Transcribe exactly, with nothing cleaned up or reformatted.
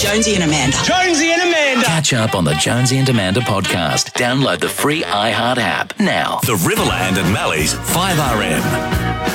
Jonesy and Amanda. Jonesy and Amanda. Catch up on the Jonesy and Amanda podcast. Download the free iHeart app now. The Riverland and Mally's five R M.